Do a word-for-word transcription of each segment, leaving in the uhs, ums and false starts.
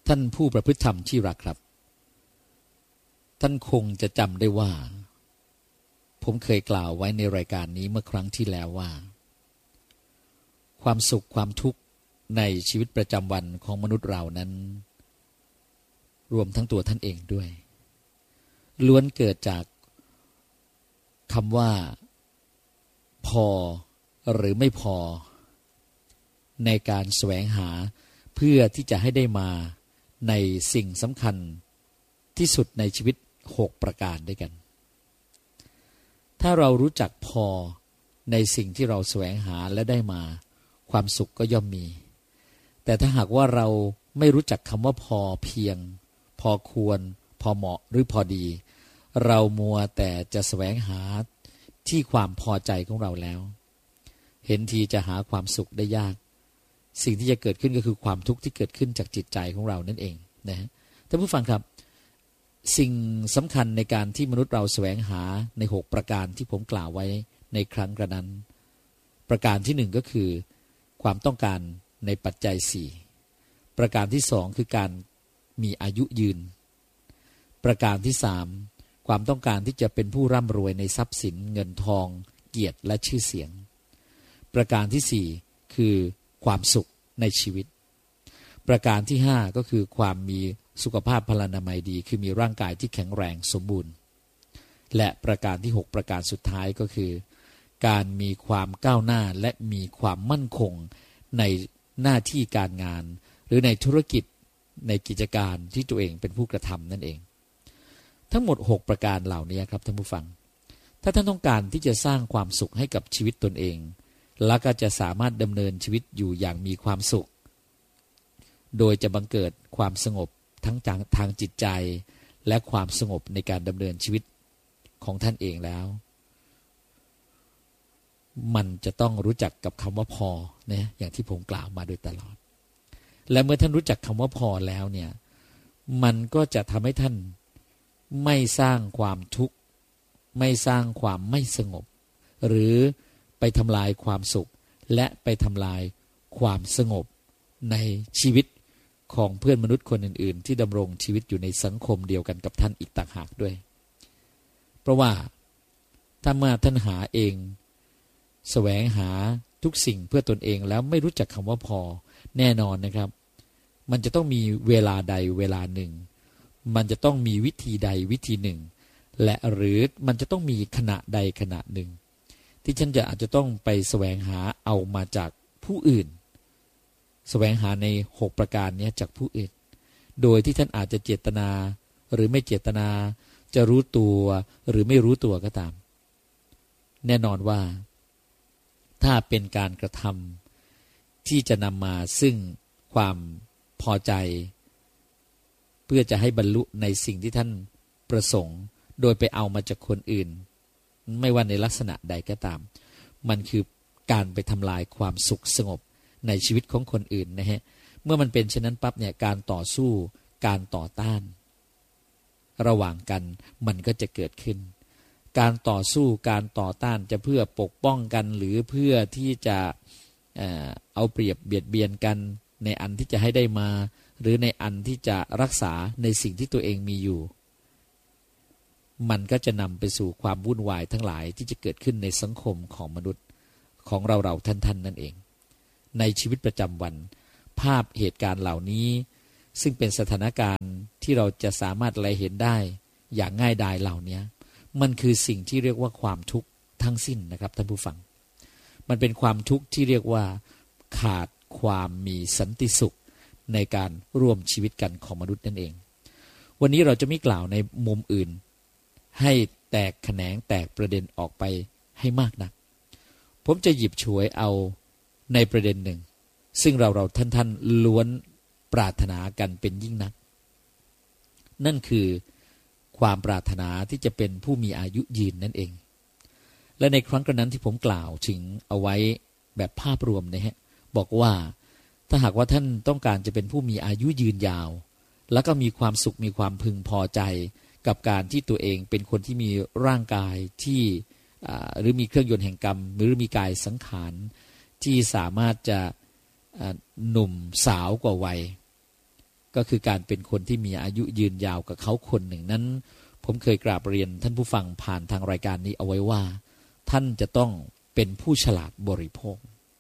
ท่านผู้ประพฤติธรรมที่รักครับท่านคงจะจำได้ว่าผมเคยกล่าวไว้ในรายการนี้เมื่อครั้งที่แล้วว่าความสุขความทุกข์ในชีวิตประจำวันของมนุษย์เรานั้นรวมทั้งตัวท่านเองด้วยล้วนเกิดจากคำว่าพอหรือไม่พอในการแสวงหาเพื่อที่จะให้ได้มาในสิ่งสำคัญที่สุดในชีวิตหกประการด้วยกันถ้าเรารู้จักพอในสิ่งที่เราแสวงหาและได้มาความสุขก็ย่อมมีแต่ถ้าหากว่าเราไม่รู้จักคำว่าพอเพียงพอควรพอเหมาะหรือพอดีเรามัวแต่จะแสวงหาที่ความพอใจของเราแล้วเห็นทีจะหาความสุขได้ยากสิ่งที่จะเกิดขึ้นก็คือความทุกข์ที่เกิดขึ้นจากจิตใจของเรานั่นเองนะท่านผู้ฟังครับสิ่งสำคัญในการที่มนุษย์เราแสวงหาในหกประการที่ผมกล่าวไว้ในครั้งกระนั้นประการที่หนึ่งก็คือความต้องการในปัจจัยสี่ประการที่สองคือการมีอายุยืนประการที่สามความต้องการที่จะเป็นผู้ร่ำรวยในทรัพย์สินเงินทองเกียรติและชื่อเสียงประการที่สี่คือความสุขในชีวิตประการที่ห้าก็คือความมีสุขภาพพลานามัยดีคือมีร่างกายที่แข็งแรงสมบูรณ์และประการที่หกประการสุดท้ายก็คือการมีความก้าวหน้าและมีความมั่นคงในหน้าที่การงานหรือในธุรกิจในกิจการที่ตัวเองเป็นผู้กระทำนั่นเองทั้งหมดหกประการเหล่านี้ครับท่านผู้ฟังถ้าท่านต้องการที่จะสร้างความสุขให้กับชีวิตตนเองและก็จะสามารถดำเนินชีวิตอยู่อย่างมีความสุขโดยจะบังเกิดความสงบทั้งทางจิตใจและความสงบในการดำเนินชีวิตของท่านเองแล้วมันจะต้องรู้จักกับคำว่าพอนะอย่างที่ผมกล่าวมาโดยตลอดและเมื่อท่านรู้จักคำว่าพอแล้วเนี่ยมันก็จะทำให้ท่านไม่สร้างความทุกข์ไม่สร้างความไม่สงบหรือไปทำลายความสุขและไปทำลายความสงบในชีวิตของเพื่อนมนุษย์คนอื่นๆที่ดำรงชีวิตอยู่ในสังคมเดียวกันกับท่านอีกต่างหากด้วยเพราะว่าถ้าเมื่อท่านหาเองแสวงหาทุกสิ่งเพื่อตนเองแล้วไม่รู้จักคำว่าพอแน่นอนนะครับมันจะต้องมีเวลาใดเวลาหนึ่งมันจะต้องมีวิธีใดวิธีหนึ่งและหรือมันจะต้องมีขณะใดขณะหนึ่งที่ฉันจะอาจจะต้องไปแสวงหาเอามาจากผู้อื่นแสวงหาในหกประการนี้จากผู้อื่นโดยที่ท่านอาจจะเจตนาหรือไม่เจตนาจะรู้ตัวหรือไม่รู้ตัวก็ตามแน่นอนว่าถ้าเป็นการกระทำที่จะนำมาซึ่งความพอใจเพื่อจะให้บรรลุในสิ่งที่ท่านประสงค์โดยไปเอามาจากคนอื่นไม่ว่าในลักษณะใดก็ตามมันคือการไปทำลายความสุขสงบในชีวิตของคนอื่นนะฮะเมื่อมันเป็นเช่นนั้นปั๊บเนี่ยการต่อสู้การต่อต้านระหว่างกันมันก็จะเกิดขึ้นการต่อสู้การต่อต้านจะเพื่อปกป้องกันหรือเพื่อที่จะเอ่อเอาเปรียบเบียดเบียนกันในอันที่จะให้ได้มาหรือในอันที่จะรักษาในสิ่งที่ตัวเองมีอยู่มันก็จะนำไปสู่ความวุ่นวายทั้งหลายที่จะเกิดขึ้นในสังคมของมนุษย์ของเราเราท่านๆนั่นเองในชีวิตประจำวันภาพเหตุการณ์เหล่านี้ซึ่งเป็นสถานการณ์ที่เราจะสามารถไล่เห็นได้อย่างง่ายดายเหล่านี้มันคือสิ่งที่เรียกว่าความทุกข์ทั้งสิ้นนะครับท่านผู้ฟังมันเป็นความทุกข์ที่เรียกว่าขาดความมีสันติสุขในการร่วมชีวิตกันของมนุษย์นั่นเองวันนี้เราจะไม่กล่าวในมุมอื่นให้แตกแขนงแตกประเด็นออกไปให้มากนักผมจะหยิบฉวยเอาในประเด็นหนึ่งซึ่งเราเราท่านท่านล้วนปรารถนากันเป็นยิ่งนักนั่นคือความปรารถนาที่จะเป็นผู้มีอายุยืนนั่นเองและในครั้งกระนั้นที่ผมกล่าวถึงเอาไว้แบบภาพรวมนะฮะบอกว่าถ้าหากว่าท่านต้องการจะเป็นผู้มีอายุยืนยาวแล้วก็มีความสุขมีความพึงพอใจกับการที่ตัวเองเป็นคนที่มีร่างกายที่หรือมีเครื่องยนต์แห่งกรรมหรือมีกายสังขารที่สามารถจะหนุ่มสาวกว่าวัยก็คือการเป็นคนที่มีอายุยืนยาวกับเขาคนหนึ่งนั้นผมเคยกราบเรียนท่านผู้ฟังผ่านทางรายการนี้เอาไว้ว่าท่านจะต้องเป็นผู้ฉลาดบริโภค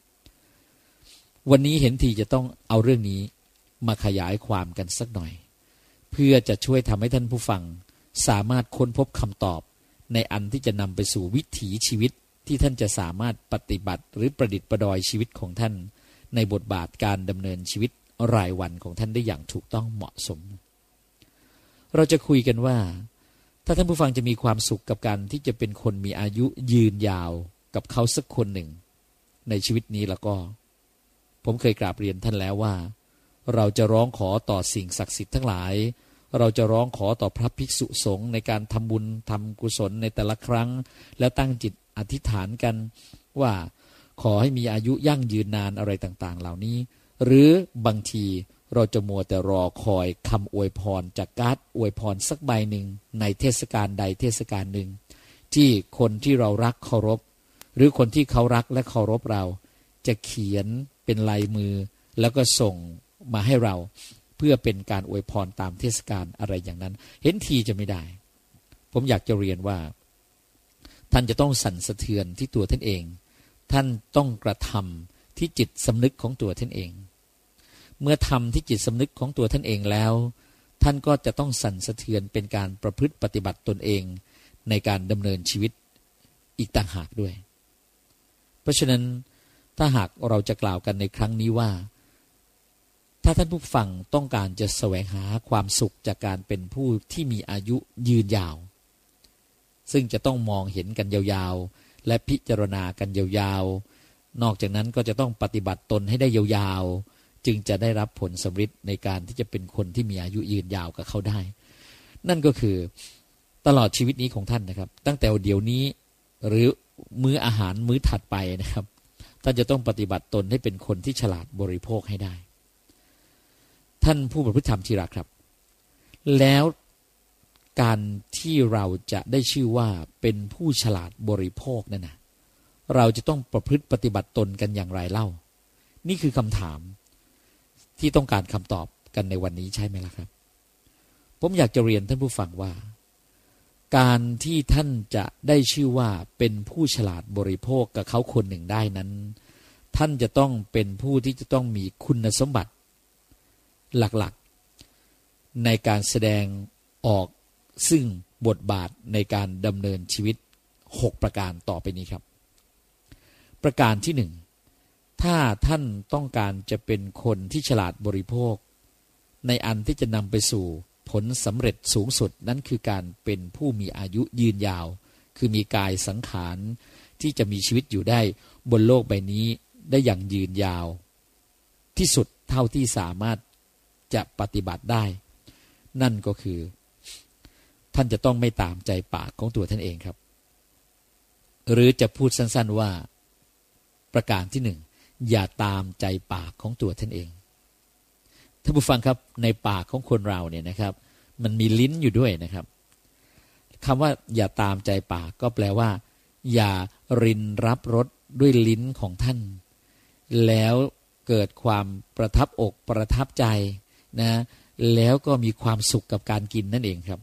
วันนี้เห็นทีจะต้องเอาเรื่องนี้มาขยายความกันสักหน่อยเพื่อจะช่วยทำให้ท่านผู้ฟังสามารถค้นพบคำตอบในอันที่จะนำไปสู่วิถีชีวิตที่ท่านจะสามารถปฏิบัติหรือประดิษฐ์ประดอยชีวิตของท่านในบทบาทการดำเนินชีวิตรายวันของท่านได้อย่างถูกต้องเหมาะสมเราจะคุยกันว่าถ้าท่านผู้ฟังจะมีความสุขกับการที่จะเป็นคนมีอายุยืนยาวกับเขาสักคนหนึ่งในชีวิตนี้แล้วก็ผมเคยกราบเรียนท่านแล้วว่าเราจะร้องขอต่อสิ่งศักดิ์สิทธิ์ทั้งหลายเราจะร้องขอต่อพระภิกษุสงฆ์ในการทำบุญทำกุศลในแต่ละครั้งแล้วตั้งจิตอธิษฐานกันว่าขอให้มีอายุยั่งยืนนานอะไรต่างๆเหล่านี้หรือบางทีเราจะมัวแต่รอคอยคำอวยพรจากการ์ดอวยพรสักใบหนึ่งในเทศกาลใดเทศกาลหนึ่งที่คนที่เรารักเคารพหรือคนที่เขารักและเคารพเราจะเขียนเป็นลายมือแล้วก็ส่งมาให้เราเพื่อเป็นการอวยพรตามเทศกาลอะไรอย่างนั้นเห็นทีจะไม่ได้ผมอยากจะเรียนว่าท่านจะต้องสั่นสะเทือนที่ตัวท่านเองท่านต้องกระทำที่จิตสำนึกของตัวท่านเองเมื่อทำที่จิตสำนึกของตัวท่านเองแล้วท่านก็จะต้องสั่นสะเทือนเป็นการประพฤติปฏิบัติตนเองในการดำเนินชีวิตอีกต่างหากด้วยเพราะฉะนั้นถ้าหากเราจะกล่าวกันในครั้งนี้ว่าถ้าท่านผู้ฟังต้องการจะแสวงหาความสุขจากการเป็นผู้ที่มีอายุยืนยาวซึ่งจะต้องมองเห็นกันยาวๆและพิจารณากันยาวๆนอกจากนั้นก็จะต้องปฏิบัติตนให้ได้ยาวๆจึงจะได้รับผลสำเร็จในการที่จะเป็นคนที่มีอายุยืนยาวกับเขาได้นั่นก็คือตลอดชีวิตนี้ของท่านนะครับตั้งแต่เดี๋ยวนี้หรือมื้ออาหารมื้อถัดไปนะครับท่านจะต้องปฏิบัติตนให้เป็นคนที่ฉลาดบริโภคให้ได้ท่านผู้ประพฤติธรรมที่รักครับแล้วการที่เราจะได้ชื่อว่าเป็นผู้ฉลาดบริโภคนั่นนะเราจะต้องประพฤติปฏิบัติตนกันอย่างไรเล่านี่คือคำถามที่ต้องการคำตอบกันในวันนี้ใช่ไหมล่ะครับผมอยากจะเรียนท่านผู้ฟังว่าการที่ท่านจะได้ชื่อว่าเป็นผู้ฉลาดบริโภคกับเขาคนหนึ่งได้นั้นท่านจะต้องเป็นผู้ที่จะต้องมีคุณสมบัติหลักๆในการแสดงออกซึ่งบทบาทในการดำเนินชีวิตหกประการต่อไปนี้ครับประการที่หนึ่งถ้าท่านต้องการจะเป็นคนที่ฉลาดบริโภคในอันที่จะนำไปสู่ผลสำเร็จสูงสุดนั้นคือการเป็นผู้มีอายุยืนยาวคือมีกายสังขารที่จะมีชีวิตอยู่ได้บนโลกใบนี้ได้อย่างยืนยาวที่สุดเท่าที่สามารถจะปฏิบัติได้นั่นก็คือท่านจะต้องไม่ตามใจปากของตัวท่านเองครับหรือจะพูดสั้นๆว่าประการที่หนึ่งอย่าตามใจปากของตัวท่านเองท่านผู้ฟังครับในปากของคนเราเนี่ยนะครับมันมีลิ้นอยู่ด้วยนะครับคำว่าอย่าตามใจปากก็แปลว่าอย่ารินรับรสด้วยลิ้นของท่านแล้วเกิดความประทับอกประทับใจนะแล้วก็มีความสุขกับการกินนั่นเองครับ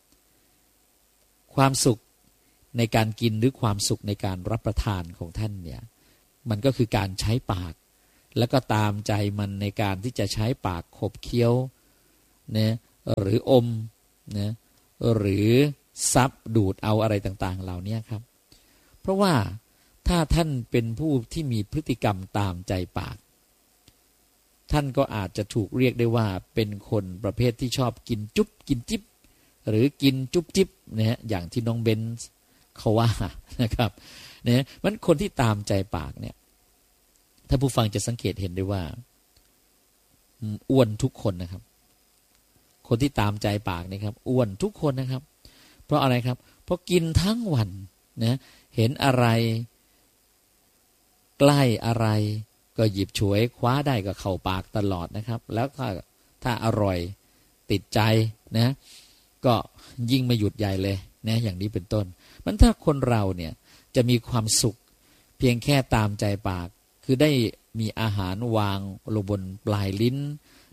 ความสุขในการกินหรือความสุขในการรับประทานของท่านเนี่ยมันก็คือการใช้ปากแล้วก็ตามใจมันในการที่จะใช้ปากขบเคี้ยวนะหรืออมนะหรือซับดูดเอาอะไรต่างๆเหล่านี้ครับเพราะว่าถ้าท่านเป็นผู้ที่มีพฤติกรรมตามใจปากท่านก็อาจจะถูกเรียกได้ว่าเป็นคนประเภทที่ชอบกินจุ๊บกินจิ๊บหรือกินจุ๊บจิ๊บนะฮะอย่างที่น้องเบนซ์เขาว่านะครับเนี่ยมันคนที่ตามใจปากเนี่ยถ้าผู้ฟังจะสังเกตเห็นได้ว่าอ้วนทุกคนนะครับคนที่ตามใจปากนี่ครับอ้วนทุกคนนะครับเพราะอะไรครับเพราะกินทั้งวันนะเห็นอะไรใกล้อะไรก็หยิบฉวยคว้าได้ก็เข้าปากตลอดนะครับแล้วถ้าถ้าอร่อยติดใจนะก็ยิ่งไม่หยุดใหญ่เลยนะอย่างนี้เป็นต้นมันถ้าคนเราเนี่ยจะมีความสุขเพียงแค่ตามใจปากคือได้มีอาหารวางลงบนปลายลิ้น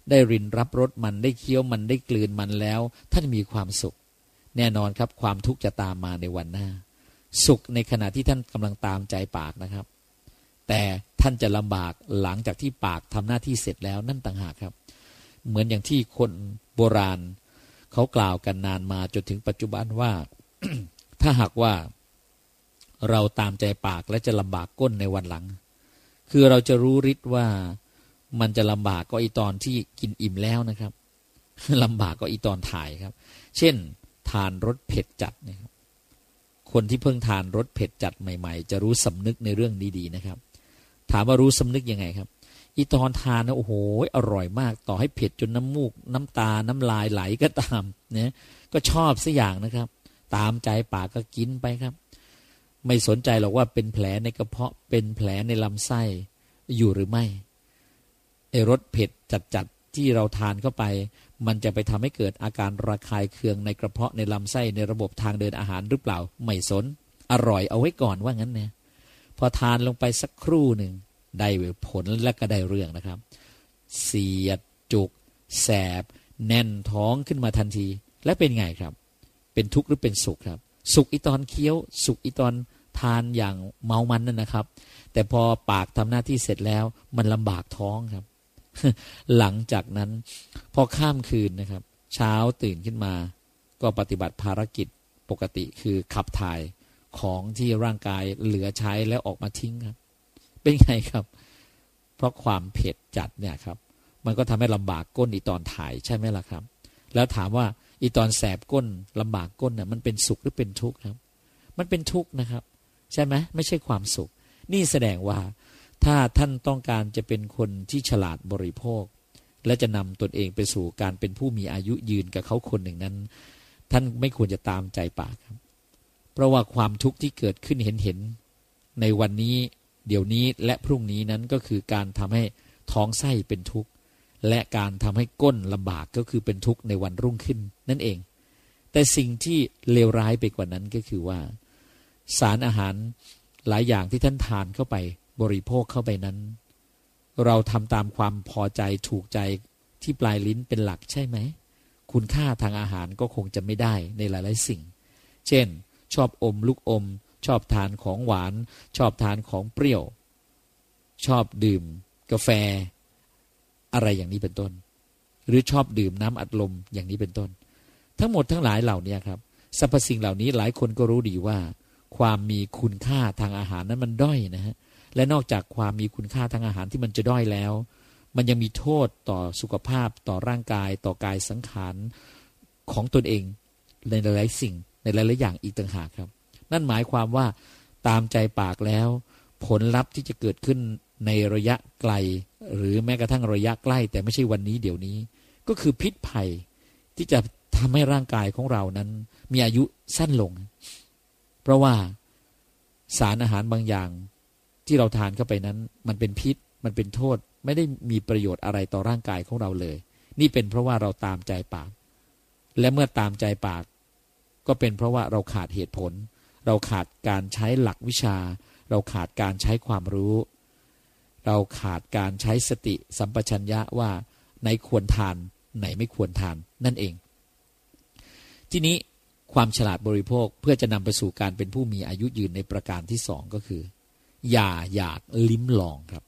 ได้รินรับรสมันได้เคี้ยวมันได้กลืนมันแล้วท่านมีความสุขแน่นอนครับความทุกข์จะตามมาในวันหน้าสุขในขณะที่ท่านกำลังตามใจปากนะครับแต่ท่านจะลำบากหลังจากที่ปากทำหน้าที่เสร็จแล้วนั่นต่างหากครับเหมือนอย่างที่คนโบราณเขากล่าวกันนานมาจนถึงปัจจุบันว่า ถ้าหากว่าเราตามใจปากและจะลำบากก้นในวันหลังคือเราจะรู้ฤทธิ์ว่ามันจะลำบากก็อีตอนที่กินอิ่มแล้วนะครับลำบากก็อีตอนถ่ายครับเช่นทานรสเผ็ดจัดนะครับคนที่เพิ่งทานรสเผ็ดจัดใหม่ๆจะรู้สำนึกในเรื่องดีๆนะครับถามว่ารู้สำนึกยังไงครับอีตอนทานนะโอ้โหอร่อยมากต่อให้เผ็ดจนน้ำมูกน้ำตาน้ำลายไหลก็ตามเนี่ยก็ชอบสักอย่างนะครับตามใจปากก็กินไปครับไม่สนใจหรอกว่าเป็นแผลในกระเพาะเป็นแผลในลำไส้อยู่หรือไม่ไอ้รสเผ็ดจัดๆที่เราทานเข้าไปมันจะไปทำให้เกิดอาการระคายเคืองในกระเพาะในลำไส้ในระบบทางเดินอาหารหรือเปล่าไม่สนอร่อยเอาไว้ก่อนว่างั้นเนี่ยพอทานลงไปสักครู่หนึ่งได้ผลและก็ได้เรื่องนะครับเสียดจุกแสบแน่นท้องขึ้นมาทันทีและเป็นไงครับเป็นทุกข์หรือเป็นสุขครับสุขอีตอนเคี้ยวสุขอีตอนทานอย่างเมามันนั่นนะครับแต่พอปากทำหน้าที่เสร็จแล้วมันลำบากท้องครับ หลังจากนั้นพอข้ามคืนนะครับเช้าตื่นขึ้นมาก็ปฏิบัติภารกิจปกติคือขับถ่ายของที่ร่างกายเหลือใช้แล้วออกมาทิ้งครับเป็นไงครับเพราะความเผ็ดจัดเนี่ยครับมันก็ทำให้ลำบากก้นอีตอนถ่ายใช่ไหมล่ะครับแล้วถามว่าอีตอนแสบก้นลำบากก้นน่ะมันเป็นสุขหรือเป็นทุกข์ครับมันเป็นทุกข์นะครับใช่ไหมไม่ใช่ความสุขนี่แสดงว่าถ้าท่านต้องการจะเป็นคนที่ฉลาดบริโภคและจะนำตนเองไปสู่การเป็นผู้มีอายุยืนกับเขาคนหนึ่งนั้นท่านไม่ควรจะตามใจปากครับเพราะว่าความทุกข์ที่เกิดขึ้นเห็นเห็นในวันนี้เดี๋ยวนี้และพรุ่งนี้นั้นก็คือการทำให้ท้องไส้เป็นทุกข์และการทำให้ก้นลำบากก็คือเป็นทุกข์ในวันรุ่งขึ้นนั่นเองแต่สิ่งที่เลวร้ายไปกว่านั้นก็คือว่าสารอาหารหลายอย่างที่ท่านทานเข้าไปบริโภคเข้าไปนั้นเราทำตามความพอใจถูกใจที่ปลายลิ้นเป็นหลักใช่ไหมคุณค่าทางอาหารก็คงจะไม่ได้ในหลายๆสิ่งเช่นชอบอมลูกอมชอบทานของหวานชอบทานของเปรี้ยวชอบดื่มกาแฟอะไรอย่างนี้เป็นต้นหรือชอบดื่มน้ำอัดลมอย่างนี้เป็นต้นทั้งหมดทั้งหลายเหล่านี้ครับสรรพสิ่งเหล่านี้หลายคนก็รู้ดีว่าความมีคุณค่าทางอาหารนั้นมันด้อยนะฮะและนอกจากความมีคุณค่าทางอาหารที่มันจะด้อยแล้วมันยังมีโทษต่อสุขภาพต่อร่างกายต่อกายสังขารของตนเองในหลายๆสิ่งในหลายๆอย่างอีกต่างหากครับนั่นหมายความว่าตามใจปากแล้วผลลัพธ์ที่จะเกิดขึ้นในระยะไกลหรือแม้กระทั่งระยะใกล้แต่ไม่ใช่วันนี้เดี๋ยวนี้ก็คือพิษภัยที่จะทำให้ร่างกายของเรานั้นมีอายุสั้นลงเพราะว่าสารอาหารบางอย่างที่เราทานเข้าไปนั้นมันเป็นพิษมันเป็นโทษไม่ได้มีประโยชน์อะไรต่อร่างกายของเราเลยนี่เป็นเพราะว่าเราตามใจปากและเมื่อตามใจปากก็เป็นเพราะว่าเราขาดเหตุผลเราขาดการใช้หลักวิชาเราขาดการใช้ความรู้เราขาดการใช้สติสัมปชัญญะว่าไหนควรทานไหนไม่ควรทานนั่นเองทีนี้ความฉลาดบริโภคเพื่อจะนำไปสู่การเป็นผู้มีอายุยืนในประการที่สองก็คืออย่าอยากลิ้มลองครับ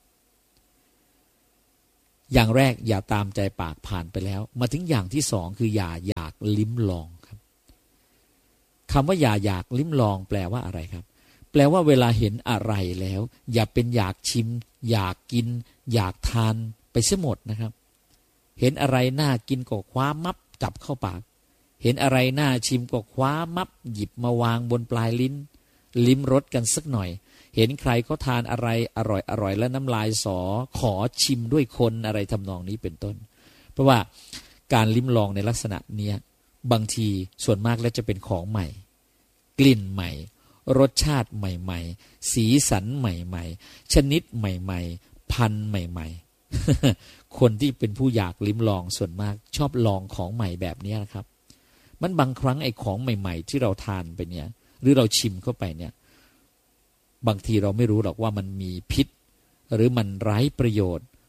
อย่างแรกอย่าตามใจปากผ่านไปแล้วมาถึงอย่างที่สองคืออย่าอยากลิ้มลองครับคำว่าอย่าอยากลิ้มลองแปลว่าอะไรครับแปลว่าเวลาเห็นอะไรแล้วอย่าเป็นอยากชิมอยากกินอยากทานไปเสียหมดนะครับเห็นอะไรน่ากินก็คว้ามับจับเข้าปากเห็นอะไรน่าชิมก็คว้ามับหยิบมาวางบนปลายลิ้นลิ้มรสกันสักหน่อยเห็นใครเขาทานอะไรอร่อยอร่อยแล้วน้ำลายสอขอชิมด้วยคนอะไรทำนองนี้เป็นต้นเพราะว่าการลิ้มลองในลักษณะเนี้ยบางทีส่วนมากแล้วจะเป็นของใหม่กลิ่นใหม่รสชาติใหม่ๆสีสันใหม่ๆชนิดใหม่ๆพันธุ์ใหม่ๆ คนที่เป็นผู้อยากลิ้มลองส่วนมากชอบลองของใหม่แบบนี้นะครับมันบางครั้งไอ้ของใหม่ๆที่เราทานไปเนี่ยหรือเราชิมเข้าไปเนี่ยบางทีเราไม่รู้หรอกว่ามันมีพิษหรือมันไร้ประโยชน์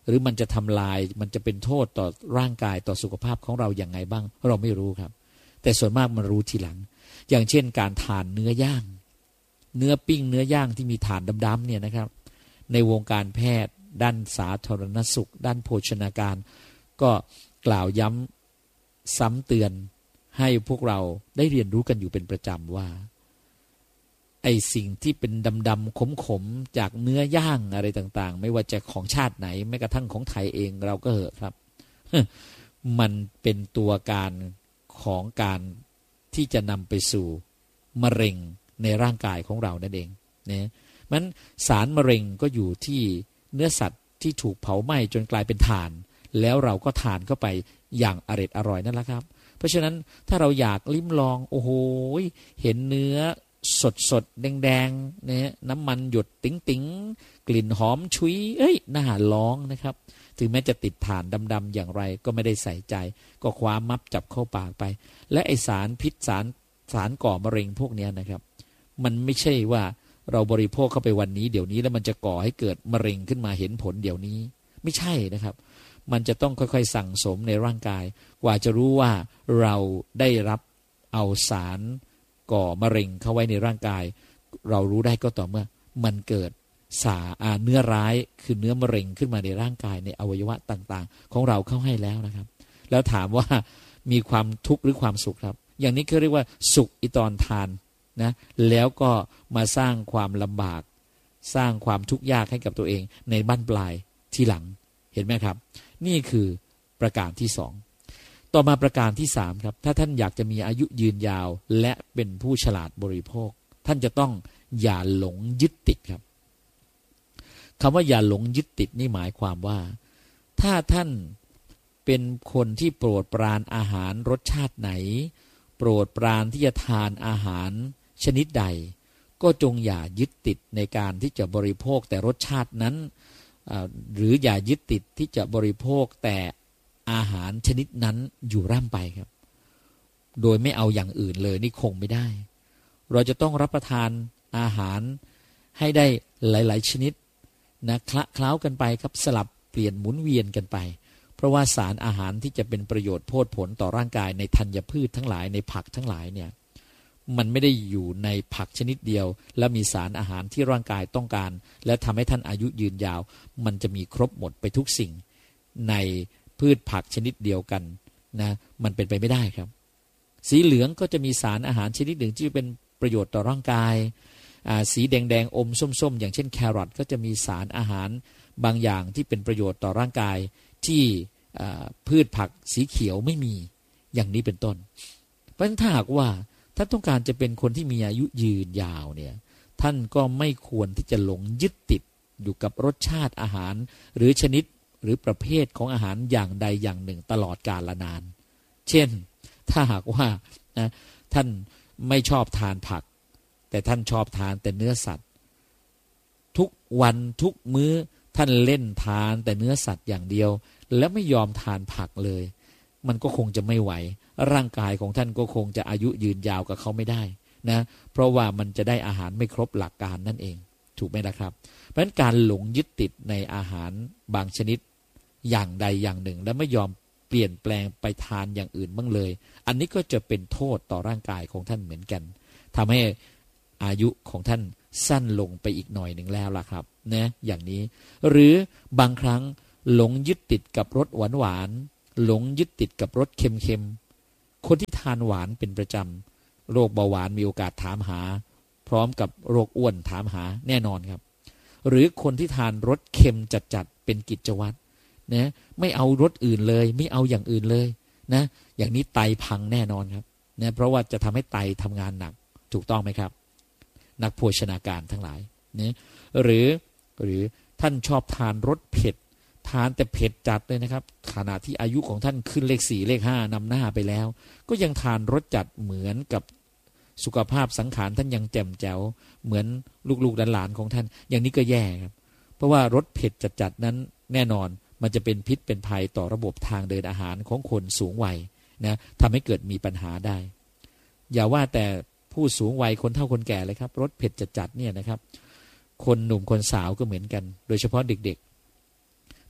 หรือมันจะทำลายมันจะเป็นโทษต่อร่างกายต่อสุขภาพของเราอย่างไงบ้างเราไม่รู้ครับแต่ส่วนมากมันรู้ทีหลังอย่างเช่นการทานเนื้อย่างเนื้อปิ้งเนื้อย่างที่มีฐานดำๆเนี่ยนะครับในวงการแพทย์ด้านสาธารณสุขด้านโภชนาการก็กล่าวย้ำซ้ำเตือนให้พวกเราได้เรียนรู้กันอยู่เป็นประจำว่าไอ้สิ่งที่เป็นดำๆขมๆจากเนื้อย่างอะไรต่างๆไม่ว่าจะของชาติไหนแม้กระทั่งของไทยเองเราก็เหอะครับมันเป็นตัวการของการที่จะนำไปสู่มะเร็งในร่างกายของเรานั่นเองเนี่ยมันสารมะเร็งก็อยู่ที่เนื้อสัตว์ที่ถูกเผาไหม้จนกลายเป็นถ่านแล้วเราก็ทานเข้าไปอย่างอร็ดอร่อยนั่นแหละครับเพราะฉะนั้นถ้าเราอยากลิ้มลองโอ้โหเห็นเนื้อสดสดแดงแดงเนี่ยน้ำมันหยดติ๋งติ๋งกลิ่นหอมฉุยเอ้ยน่าลองนะครับถึงแม้จะติดถ่านดำๆอย่างไรก็ไม่ได้ใส่ใจก็คว้ามับจับเข้าปากไปและไอสารพิษสารสารก่อมะเร็งพวกนี้นะครับมันไม่ใช่ว่าเราบริโภคเข้าไปวันนี้เดี๋ยวนี้แล้วมันจะก่อให้เกิดมะเร็งขึ้นมาเห็นผลเดี๋ยวนี้ไม่ใช่นะครับมันจะต้องค่อยๆสั่งสมในร่างกายกว่าจะรู้ว่าเราได้รับเอาสารก่อมะเร็งเข้าไว้ในร่างกายเรารู้ได้ก็ต่อเมื่อมันเกิดสาเนื้อร้ายคือเนื้อมะเร็งขึ้นมาในร่างกายในอวัยวะต่างๆของเราเข้าให้แล้วนะครับแล้วถามว่ามีความทุกข์หรือความสุขครับอย่างนี้เขาเรียกว่าสุขอีตอนทานนะแล้วก็มาสร้างความลำบากสร้างความทุกข์ยากให้กับตัวเองในบั้นปลายทีหลังเห็นไหมครับนี่คือประการที่สองต่อมาประการที่สามครับถ้าท่านอยากจะมีอายุยืนยาวและเป็นผู้ฉลาดบริโภคท่านจะต้องอย่าหลงยึดติดครับคำว่าอย่าหลงยึดติดนี่หมายความว่าถ้าท่านเป็นคนที่โปรดปรานอาหารรสชาติไหนโปรดปรานที่จะทานอาหารชนิดใดก็จงอย่ายึดติดในการที่จะบริโภคแต่รสชาตินั้นหรืออย่ายึดติดที่จะบริโภคแต่อาหารชนิดนั้นอยู่ร่ำไปครับโดยไม่เอาอย่างอื่นเลยนี่คงไม่ได้เราจะต้องรับประทานอาหารให้ได้หลายๆชนิดนะคละเคล้ากันไปครับสลับเปลี่ยนหมุนเวียนกันไปเพราะว่าสารอาหารที่จะเป็นประโยชน์โพดผลต่อร่างกายในธัญพืชทั้งหลายในผักทั้งหลายเนี่ยมันไม่ได้อยู่ในผักชนิดเดียวและมีสารอาหารที่ร่างกายต้องการและทำให้ท่านอายุยืนยาวมันจะมีครบหมดไปทุกสิ่งในพืชผักชนิดเดียวกันนะมันเป็นไปไม่ได้ครับสีเหลืองก็จะมีสารอาหารชนิดหนึ่งที่เป็นประโยชน์ต่อร่างกายสีแดงๆอมส้มๆอย่างเช่นแครอทก็จะมีสารอาหารบางอย่างที่เป็นประโยชน์ต่อร่างกายที่พืชผักสีเขียวไม่มีอย่างนี้เป็นต้นเพราะฉะนั้นถ้าหากว่าท่านต้องการจะเป็นคนที่มีอายุยืนยาวเนี่ยท่านก็ไม่ควรที่จะหลงยึดติดอยู่กับรสชาติอาหารหรือชนิดหรือประเภทของอาหารอย่างใดอย่างหนึ่งตลอดกาลนานเช่นถ้าหากว่านะท่านไม่ชอบทานผักแต่ท่านชอบทานแต่เนื้อสัตว์ทุกวันทุกมื้อท่านเล่นทานแต่เนื้อสัตว์อย่างเดียวแล้วไม่ยอมทานผักเลยมันก็คงจะไม่ไหวร่างกายของท่านก็คงจะอายุยืนยาวกับเขาไม่ได้นะเพราะว่ามันจะได้อาหารไม่ครบหลักการนั่นเองถูกไหมล่ะครับเพราะฉะนั้นการหลงยึดติดในอาหารบางชนิดอย่างใดอย่างหนึ่งแล้วไม่ยอมเปลี่ยนแปลงไปทานอย่างอื่นบ้างเลยอันนี้ก็จะเป็นโทษต่อร่างกายของท่านเหมือนกันทำให้อายุของท่านสั้นลงไปอีกหน่อยหนึ่งแล้วล่ะครับนะอย่างนี้หรือบางครั้งหลงยึดติดกับรสหวานหวานหลงยึดติดกับรสเค็มๆคนที่ทานหวานเป็นประจำโรคเบาหวานมีโอกาสถามหาพร้อมกับโรคอ้วนถามหาแน่นอนครับหรือคนที่ทานรสเค็มจัดๆเป็นกิจวัตรนะไม่เอารสอื่นเลยไม่เอาอย่างอื่นเลยนะอย่างนี้ไตพังแน่นอนครับนะเพราะว่าจะทำให้ไตทำงานหนักถูกต้องไหมครับนักโภชนาการทั้งหลายนะหรือหรือท่านชอบทานรสเผ็ดทานแต่เผ็ดจัดเลยนะครับขณะที่อายุของท่านขึ้นเลขสี่เลขห้านำหน้าไปแล้วก็ยังทานรสจัดเหมือนกับสุขภาพสังขารท่านยังแจ่มแจ๋วเหมือนลูกๆหลานๆของท่านอย่างนี้ก็แย่ครับเพราะว่ารสเผ็ดจัดๆนั้นแน่นอนมันจะเป็นพิษเป็นภัยต่อระบบทางเดินอาหารของคนสูงวัยนะทำให้เกิดมีปัญหาได้อย่าว่าแต่ผู้สูงวัยคนเฒ่าคนแก่เลยครับรสเผ็ดจัดๆเนี่ยนะครับคนหนุ่มคนสาวก็เหมือนกันโดยเฉพาะเด็กๆ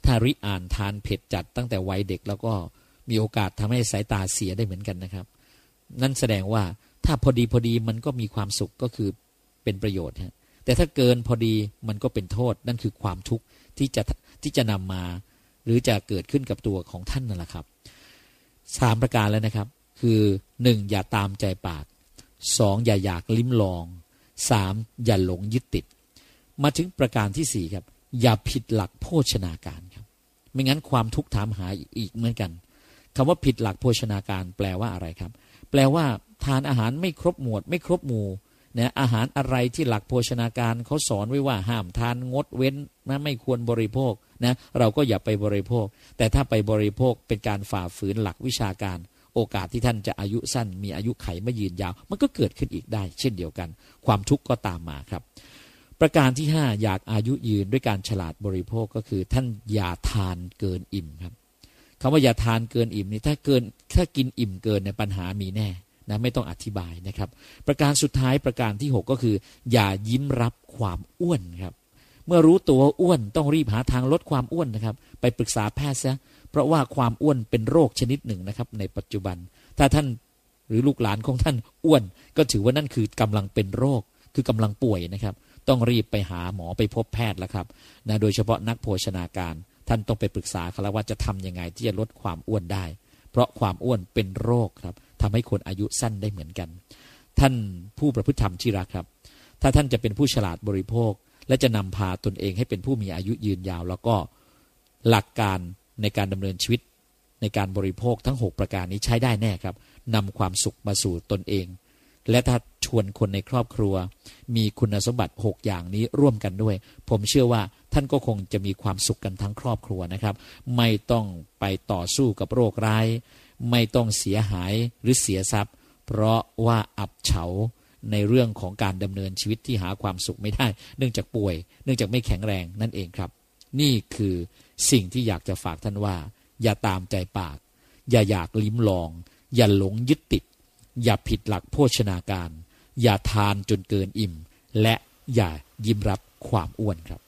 ถ้าริอ่านทานเผ็ดจัดตั้งแต่วัยเด็กแล้วก็มีโอกาสทำให้สายตาเสียได้เหมือนกันนะครับนั่นแสดงว่าถ้าพอดีพอดีมันก็มีความสุขก็คือเป็นประโยชน์ฮะแต่ถ้าเกินพอดีมันก็เป็นโทษนั่นคือความทุกข์ที่จะที่จะนำมาหรือจะเกิดขึ้นกับตัวของท่านนั่นแหละครับสามประการแล้วนะครับคือหนึ่งอย่าตามใจปากสองอย่าอยากลิ้มลองสามอย่าหลงยึดติดมาถึงประการที่สี่ครับอย่าผิดหลักโภชนาการครับไม่งั้นความทุกข์ถามหาอีกเหมือนกันคำว่าผิดหลักโภชนาการแปลว่าอะไรครับแปลว่าทานอาหารไม่ครบหมวดไม่ครบหมู่นะอาหารอะไรที่หลักโภชนาการเขาสอนไว้ว่าห้ามทานงดเว้นนะไม่ควรบริโภคนะเราก็อย่าไปบริโภคแต่ถ้าไปบริโภคเป็นการฝ่าฝืนหลักวิชาการโอกาสที่ท่านจะอายุสั้นมีอายุไขไม่ยืนยาวมันก็เกิดขึ้นอีกได้เช่นเดียวกันความทุกข์ก็ตามมาครับประการที่ห้าอยากอายุยืนด้วยการฉลาดบริโภคก็คือท่านอย่าทานเกินอิ่มครับคำว่าอย่าทานเกินอิ่มนี่ถ้าเกินถ้ากินอิ่มเกินในปัญหามีแน่นะไม่ต้องอธิบายนะครับประการสุดท้ายประการที่หกก็คืออย่ายิ้มรับความอ้วนครับเมื่อรู้ตัวอ้วนต้องรีบหาทางลดความอ้วนนะครับไปปรึกษาแพทย์ซะเพราะว่าความอ้วนเป็นโรคชนิดหนึ่งนะครับในปัจจุบันถ้าท่านหรือลูกหลานของท่านอ้วนก็ถือว่านั่นคือกำลังเป็นโรคคือกำลังป่วยนะครับต้องรีบไปหาหมอไปพบแพทย์แล้วครับนะโดยเฉพาะนักโภชนาการท่านต้องไปปรึกษาเขาแล้วว่าจะทำยังไงที่จะลดความอ้วนได้เพราะความอ้วนเป็นโรคครับทำให้คนอายุสั้นได้เหมือนกันท่านผู้ประพฤติธรรมที่รักครับถ้าท่านจะเป็นผู้ฉลาดบริโภคและจะนำพาตนเองให้เป็นผู้มีอายุยืนยาวแล้วก็หลักการในการดำเนินชีวิตในการบริโภคทั้งหกประการนี้ใช้ได้แน่ครับนำความสุขมาสู่ตนเองและถ้าชวนคนในครอบครัวมีคุณสมบัติหกอย่างนี้ร่วมกันด้วยผมเชื่อว่าท่านก็คงจะมีความสุขกันทั้งครอบครัวนะครับไม่ต้องไปต่อสู้กับโรคร้ายไม่ต้องเสียหายหรือเสียทรัพย์เพราะว่าอับเฉาในเรื่องของการดำเนินชีวิตที่หาความสุขไม่ได้เนื่องจากป่วยเนื่องจากไม่แข็งแรงนั่นเองครับนี่คือสิ่งที่อยากจะฝากท่านว่าอย่าตามใจปากอย่าอยากลิ้มลองอย่าหลงยึดติดอย่าผิดหลักโภชนาการอย่าทานจนเกินอิ่มและอย่ายิ้มรับความอ้วนครับ